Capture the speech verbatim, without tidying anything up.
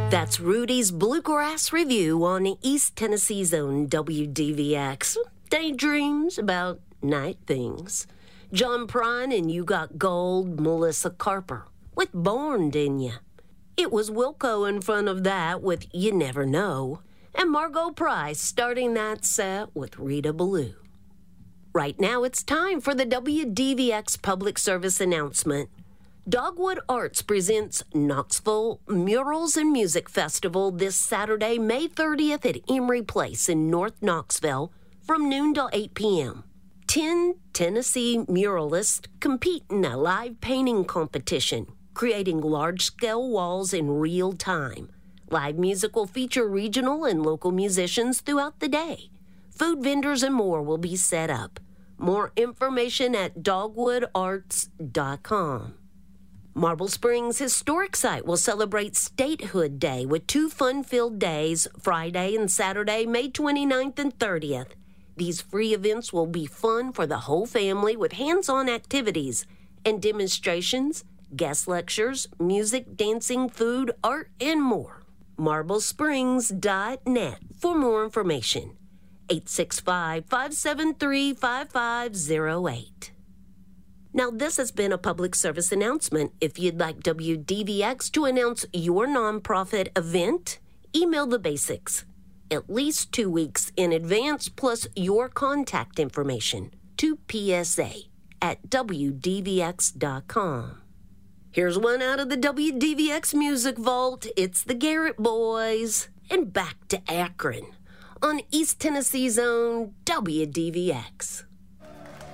That's Rudy's Bluegrass Review on East Tennessee's own W D V X. Daydreams about night things. John Prine and You Got Gold, Melissa Carper with Born, Didn't Ya? It was Wilco in front of that with You Never Know. And Margot Price starting that set with Rita Ballou. Right now it's time for the W D V X public service announcement. Dogwood Arts presents Knoxville Murals and Music Festival this Saturday, May thirtieth at Emery Place in North Knoxville from noon till eight p.m. Ten Tennessee muralists compete in a live painting competition, creating large-scale walls in real time. Live music will feature regional and local musicians throughout the day. Food vendors and more will be set up. More information at dogwood arts dot com. Marble Springs Historic Site will celebrate Statehood Day with two fun-filled days, Friday and Saturday, May twenty-ninth and thirtieth. These free events will be fun for the whole family with hands-on activities and demonstrations, guest lectures, music, dancing, food, art, and more. marble springs dot net for more information. eight six five, five seven three, five five zero eight. Now, this has been a public service announcement. If you'd like W D V X to announce your nonprofit event, email the basics at least two weeks in advance, plus your contact information to P S A at W D V X dot com. Here's one out of the W D V X Music Vault. It's the Garrett Boys. And back to Akron on East Tennessee's own W D V X.